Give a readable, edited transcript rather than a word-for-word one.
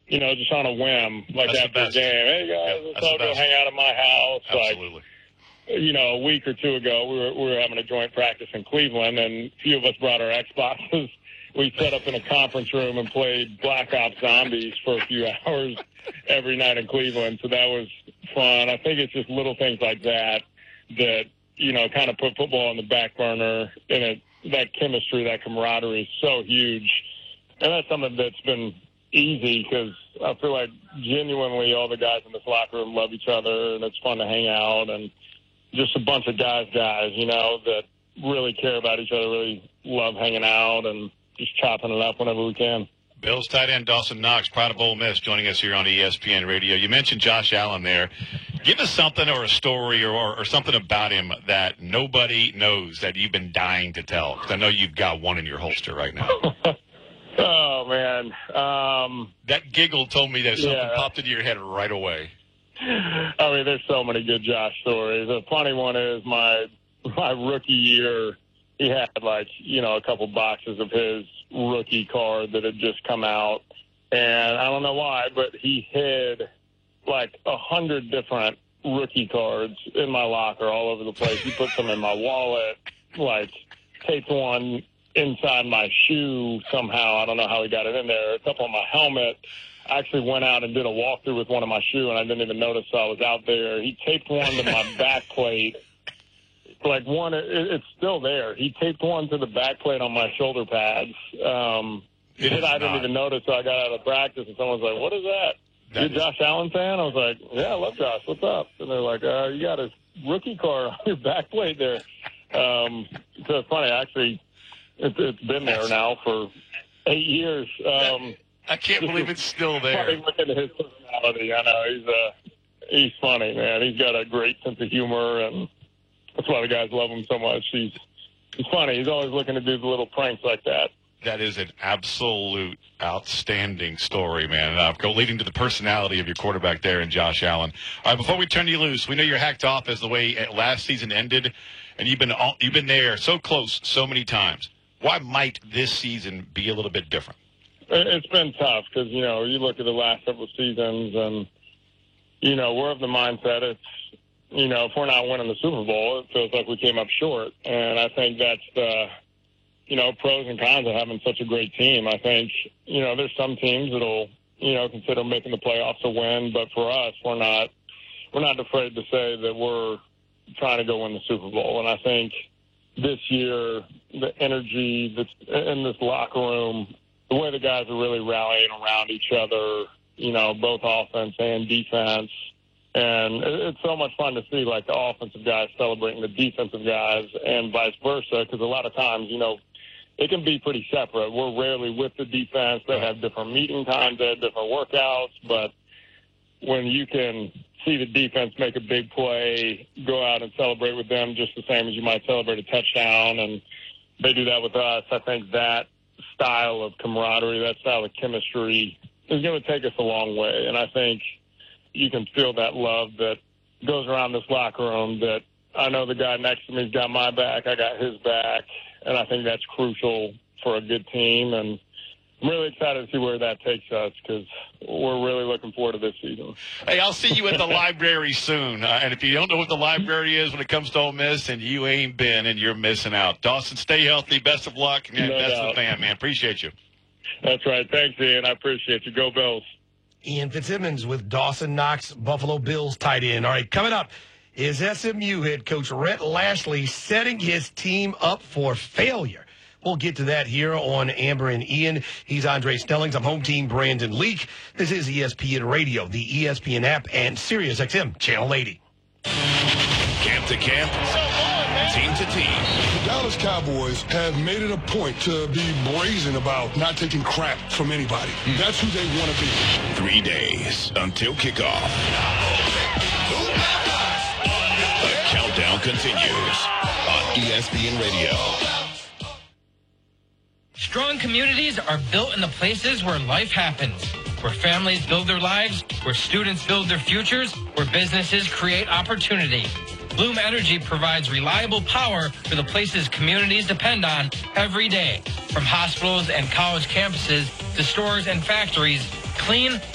just on a whim, like That's after a game. Hey, guys, let's all go hang out at my house. Absolutely. A week or two ago, we were having a joint practice in Cleveland, and a few of us brought our Xboxes. We set up in a conference room and played Black Ops Zombies for a few hours every night in Cleveland. So that was fun. I think it's just little things like that kind of put football on the back burner. And that chemistry, that camaraderie is so huge. And that's something that's been easy because I feel like genuinely all the guys in this locker room love each other, and it's fun to hang out, and just a bunch of guys, that really care about each other, really love hanging out and just chopping it up whenever we can. Bills tight end Dawson Knox, proud of Ole Miss, joining us here on ESPN Radio. You mentioned Josh Allen there. Give us something or a story or something about him that nobody knows that you've been dying to tell, because I know you've got one in your holster right now. Oh, man. That giggle told me that something popped into your head right away. I mean, there's so many good Josh stories. The funny one is my rookie year, he had a couple boxes of his rookie card that had just come out. And I don't know why, but he hid 100 different rookie cards in my locker all over the place. He put some in my wallet, taped one inside my shoe somehow. I don't know how he got it in there. A couple on my helmet. I actually went out and did a walkthrough with one of my shoe, and I didn't even notice I was out there. He taped one to my back plate. It's still there. He taped one to the back plate on my shoulder pads. I didn't even notice, so I got out of practice, and someone's like, "What is that? You a Josh Allen fan?" I was like, "Yeah, I love Josh. What's up?" And they're like, "You got his rookie card on your back plate there." So it's funny. Actually, it's been there now for 8 years. I can't believe it's still there. Look at his personality. I know he's funny, man. He's got a great sense of humor, and that's why the guys love him so much. He's funny. He's always looking to do the little pranks like that. That is an absolute outstanding story, man. Leading to the personality of your quarterback there in Josh Allen. All right, before we turn you loose, we know you're hacked off as the way last season ended, and you've been there so close so many times. Why might this season be a little bit different? It's been tough because, you look at the last couple of seasons and, we're of the mindset it's, if we're not winning the Super Bowl, it feels like we came up short. And I think that's the, pros and cons of having such a great team. I think, there's some teams that'll, consider making the playoffs a win. But for us, we're not afraid to say that we're trying to go win the Super Bowl. And I think this year, the energy that's in this locker room, the way the guys are really rallying around each other, both offense and defense. And it's so much fun to see, the offensive guys celebrating the defensive guys and vice versa, because a lot of times, it can be pretty separate. We're rarely with the defense. They have different meeting times, they have different workouts. But when you can see the defense make a big play, go out and celebrate with them just the same as you might celebrate a touchdown, and they do that with us, I think that style of camaraderie, that style of chemistry is going to take us a long way. And I think you can feel that love that goes around this locker room, that I know the guy next to me's got my back, I got his back, and I think that's crucial for a good team. And I'm really excited to see where that takes us because we're really looking forward to this season. Hey, I'll see you at the library soon. And if you don't know what the library is when it comes to Ole Miss, and you ain't been, and you're missing out. Dawson, stay healthy. Best of luck. And no best doubt. of the fan, man. Appreciate you. That's right. Thanks, Ian. I appreciate you. Go Bills. Ian Fitzsimmons with Dawson Knox, Buffalo Bills tight end. All right, coming up is SMU head coach Rhett Lashley setting his team up for failure. We'll get to that here on Amber and Ian. He's Andre Stellings. I'm home team Brandon Leak. This is ESPN Radio, the ESPN app, and Sirius XM Channel 80. Camp to camp, team to team. The Dallas Cowboys have made it a point to be brazen about not taking crap from anybody. That's who they want to be. 3 days until kickoff. The countdown continues on ESPN Radio. Strong communities are built in the places where life happens, where families build their lives, where students build their futures, where businesses create opportunity. Bloom Energy provides reliable power for the places communities depend on every day. From hospitals and college campuses to stores and factories, clean,